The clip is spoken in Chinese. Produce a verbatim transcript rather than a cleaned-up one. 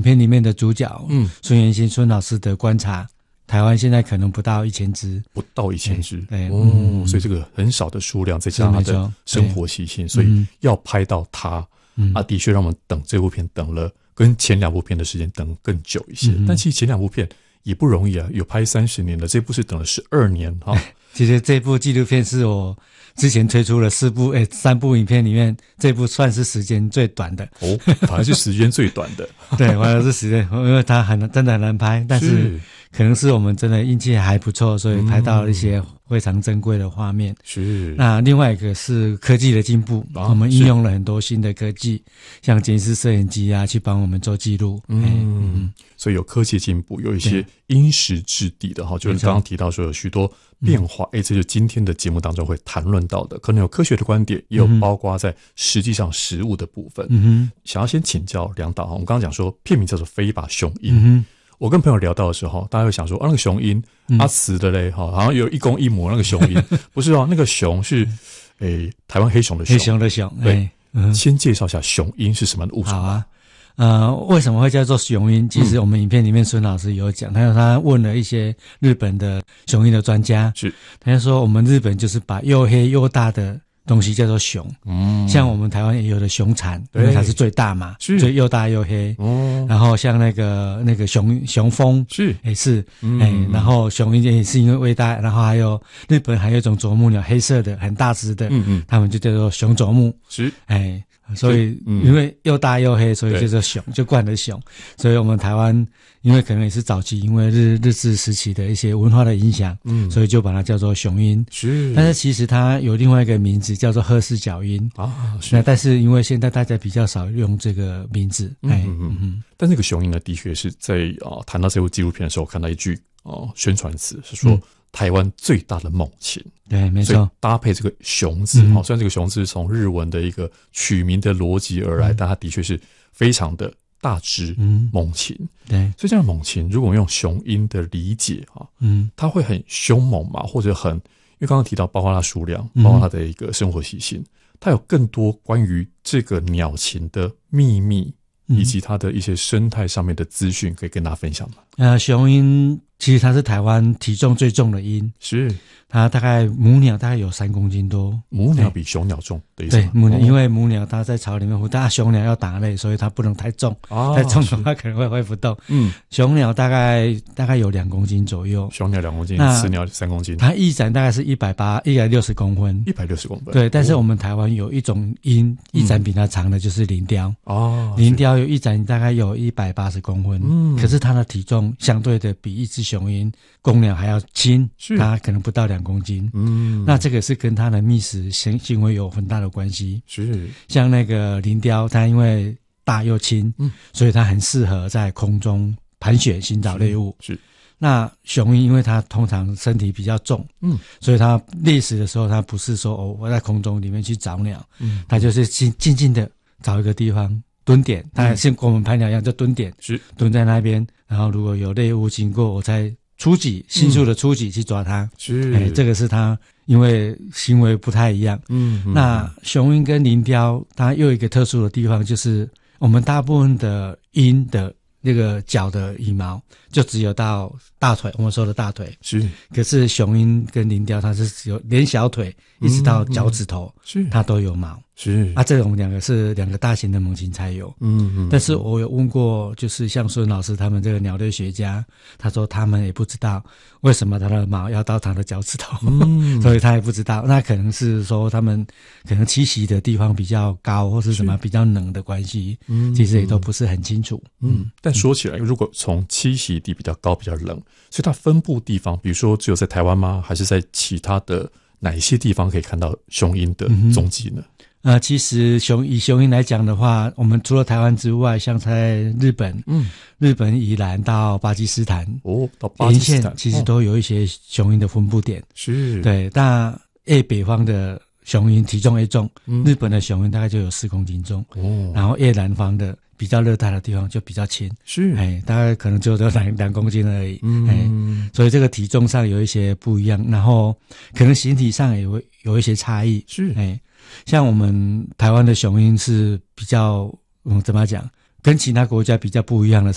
片里面的主角， 嗯， 孙元兴孙老师的观察，台湾现在可能不到一千只， 不到一千只， 对， 哦、 嗯， 所以这个很少的数量，再加上它的生活习性，所以要拍到它、嗯、啊，的确让我们等这部片等了跟前两部片的时间等更久一些。嗯、但其实前两部片也不容易啊，有拍三十年了，这部是等了十二年哈。 其实这部纪录片是我之前推出了四部诶三部影片里面，这部算是时间最短的哦，反而是时间最短的。 对，反而是时间，因为它很真的很难拍，但是可能是我们真的运气还不错，所以拍到了一些非常珍贵的画面。 是。 那另外一个是科技的进步，啊、我们应用了很多新的科技，像监视摄影机啊，去帮我们做记录。 嗯，嗯所以有科技进步，有一些因时制敌的哈，就是刚刚提到说有许多变化，哎、嗯，这就是今天的节目当中会谈论到的，可能有科学的观点，也有包括在实际上实物的部分。嗯哼，想要先请教梁导哈，我们刚刚讲说片名叫做《飞吧雄鹰》。嗯我跟朋友聊到的时候，大家会想说，啊，那个雄鹰，阿雌的嘞，哈，好像有一公一母那个雄鹰，不是哦，那个雄是，诶，台湾黑熊的熊， 黑熊的熊， 对，嗯、先介绍一下雄鹰是什么物种。 好啊，呃，为什么会叫做雄鹰？其实我们影片里面孙老师有讲，他他问了一些日本的雄鹰的专家， 是， 他就说我们日本就是把又黑又大的东西叫做熊，嗯，像我们台湾也有的熊蝉，因为它是最大嘛，所以又大又黑。哦，然后像那个那个熊熊蜂是也是，哎、 嗯欸，然后雄鹰也是因为味大，然后还有日本还有一种啄木鸟，黑色的很大只的，嗯嗯，他们就叫做熊啄木， 是， 哎、欸。所以，因为又大又黑，所以就是熊，就冠了熊。所以我们台湾，因为可能也是早期因为日日治时期的一些文化的影响，嗯，所以就把它叫做雄鹰。 是， 但是其实它有另外一个名字叫做褐氏角鹰啊。是， 那但是因为现在大家比较少用这个名字，哎，嗯嗯嗯。但这个雄鹰呢，的确是在啊谈到这部纪录片的时候，看到一句哦、呃、宣传词是说。嗯台湾最大的猛禽， 对，没错。 搭配这个雄字，嗯、虽然这个雄字是从日文的一个取名的逻辑而来，嗯、但它的确是非常的大只、嗯、猛禽。 对， 所以这样猛禽，如果用雄鹰的理解哈，嗯，它会很凶猛嘛，或者很，因为刚刚提到，包括它数量，包括它的一个生活习性，它有更多关于这个鸟禽的秘密。以及它的一些生态上面的资讯，可以跟大家分享吗？ 呃，雄鹰其实它是台湾体重最重的鹰， 是它大概母鸟大概有三公斤多， 母鸟比雄鸟重的意思吗？ 对，母鸟、哦、因为母鸟它在巢里面孵，但雄鸟要打猎，所以它不能太重，哦、太重的话可能会挥不动。嗯，雄鸟大概大概有两公斤左右， 雄鸟两公斤，雌鸟三公斤。 它翼展大概是一百八一百六十公分， 一百六十公分。 对，但是我们台湾有一种鹰，翼展比它长的就是林雕哦，林雕有翼展大概有一百八十公分，嗯，可是它的体重相对的比一只雄鹰公鸟还要轻，它可能不到两公斤，嗯，那这个是跟它的觅食行行为有很大的关系， 是像那个林雕，它因为大又轻，嗯，所以它很适合在空中盘旋寻找猎物， 是。 那雄鹰因为它通常身体比较重，嗯，所以它猎食的时候，它不是说哦我在空中里面去找鸟，嗯，它就是静静静的找一个地方蹲点，它像跟我们拍鸟一样，就蹲点， 是蹲在那边，然后如果有猎物经过，我才出击，迅速的出击去抓它， 是， 哎，这个是它因为行为不太一样，嗯，嗯那雄鹰跟林雕它又有一个特殊的地方，就是我们大部分的鹰的那个脚的羽毛就只有到大腿，我们说的大腿是， 可是雄鹰跟林雕它是只有连小腿一直到脚趾头，是、嗯、它都有毛， 是啊，这种两个是两个大型的猛禽才有，嗯嗯。但是我有问过，就是像孙老师他们这个鸟类学家，他说他们也不知道为什么它的毛要到它的脚趾头，嗯、所以他也不知道，那可能是说他们可能栖息的地方比较高，或是什么比较冷的关系，嗯，其实也都不是很清楚， 嗯。嗯但说起来，如果从栖息地比较高、比较冷，所以它分布地方，比如说只有在台湾吗？还是在其他的哪一些地方可以看到雄鹰的踪迹呢？ 嗯、呃，其实雄以雄鹰来讲的话，我们除了台湾之外，像在日本，嗯，日本宜兰到巴基斯坦， 哦，到巴基斯坦， 其实都有一些雄鹰的分布点， 是， 对。但越北方的雄鹰体重越重，嗯、日本的雄鹰大概就有四公斤重，哦，然后越南方的。比较热带的地方就比较轻， 是， 哎，大概可能就两两公斤而已，嗯，哎，所以这个体重上有一些不一样，然后可能形体上也会有一些差异， 是， 哎，像我们台湾的雄鹰是比较，嗯，怎么讲，跟其他国家比较不一样的。